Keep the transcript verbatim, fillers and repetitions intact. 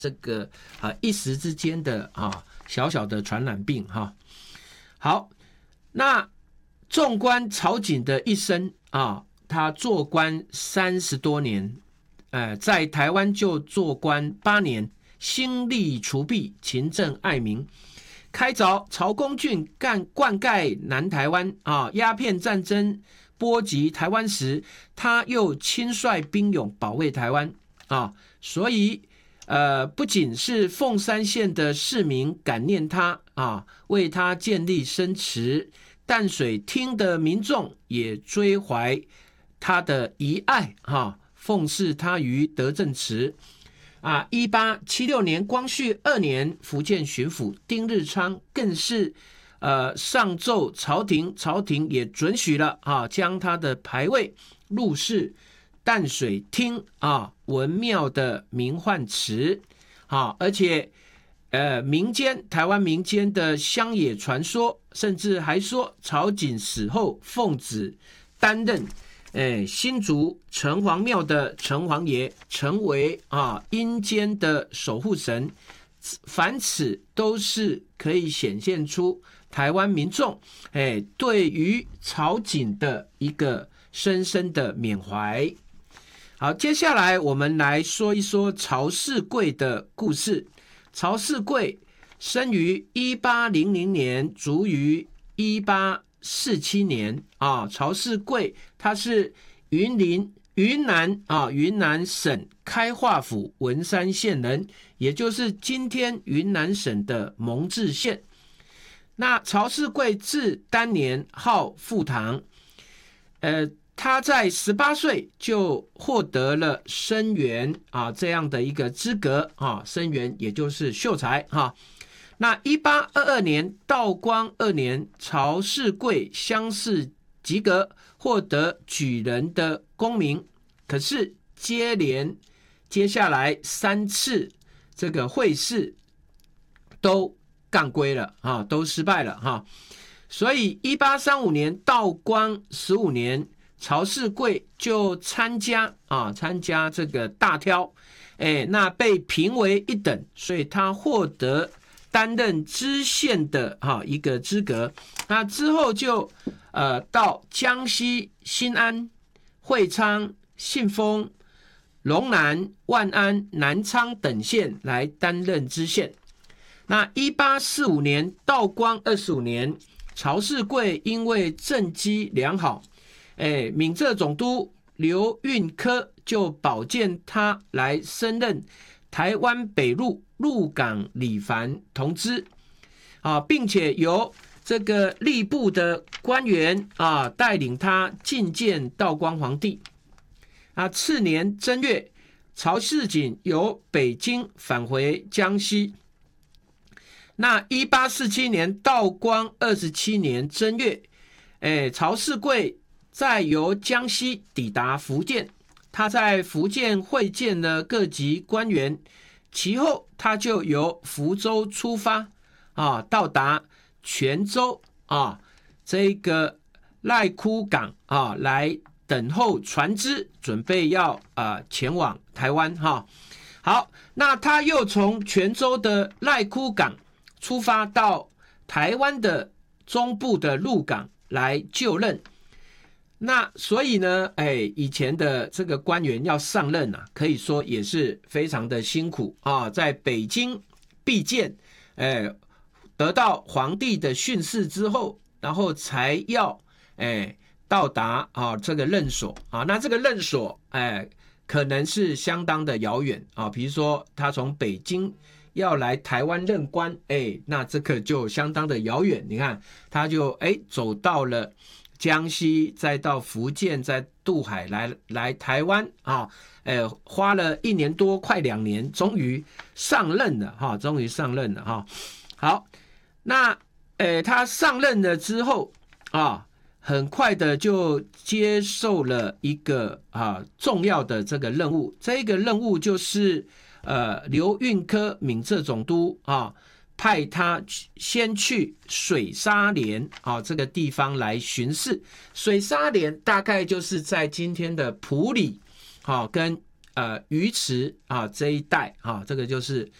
这个啊一时之间的啊小小的传染病哈。好，那纵观曹景的一生啊，他做官三十多年，呃，在台湾就做官八年，兴利除弊，勤政爱民，开凿曹公郡干灌溉南台湾啊，鸦片战争波及台湾时，他又亲率兵勇保卫台湾啊，所以呃，不仅是凤山县的市民感念他啊，为他建立生祠，淡水厅的民众也追怀他的遗爱啊，奉祀他于德政祠啊。一八七六年光绪二年，福建巡抚丁日昌更是呃上奏朝廷，朝廷也准许了啊，将他的牌位入祀淡水厅啊文庙的名唤祠啊，而且呃民间台湾民间的乡野传说，甚至还说曹景死后奉旨担任哎新竹城隍庙的城隍爷，成为啊阴间的守护神。凡此都是可以显现出台湾民众哎对于曹景的一个深深的缅怀。好，接下来我们来说一说曹世贵的故事。曹世贵生于一八零零年，卒于一八四七年啊。曹世贵他是云林云南啊云南省开化府文山县人，也就是今天云南省的蒙自县。那曹世贵字丹年，号富堂，呃。他在十八岁就获得了生员啊这样的一个资格啊，生员也就是秀才哈。那一八二二年道光二年，曹世贵乡试及格，获得举人的功名。可是接连接下来三次这个会试都干归了啊，都失败了哈。所以一八三五年道光十五年。曹世贵就参加啊，参加这个大挑，哎，那被评为一等，所以他获得担任知县的哈一个资格。那之后就呃到江西新安、会昌、信丰、龙南、万安、南昌等县来担任知县。那一八四五年道光二十五年，曹世贵因为政绩良好。哎，闽浙总督刘运科就保荐他来升任台湾北路鹿港理藩同知啊，并且由这个吏部的官员啊带领他觐见道光皇帝啊。次年正月，曹世景由北京返回江西。那一八四七年道光二十七年正月，哎，曹世贵再由江西抵达福建，他在福建会见了各级官员，其后他就由福州出发啊，到达泉州啊这个赖枯港啊，来等候船只，准备要啊前往台湾哈。好，那他又从泉州的赖枯港出发到台湾的中部的鹿港来就任。那所以呢，哎，以前的这个官员要上任啊，可以说也是非常的辛苦啊，在北京避见，哎，得到皇帝的训示之后，然后才要哎到达啊这个任所啊。那这个任所哎可能是相当的遥远啊，比如说他从北京要来台湾任官，哎，那这个就相当的遥远。你看，他就哎走到了江西，再到福建，再渡海来来台湾啊，呃，花了一年多，快两年，终于上任了哈，终于上任了哈。好，那呃，他上任了之后啊，很快的就接受了一个啊重要的这个任务，这个任务就是呃刘运科闽浙总督啊。派他先去水沙连啊这个地方来巡视。水沙连大概就是在今天的埔里啊跟呃鱼池啊这一带啊，这个就是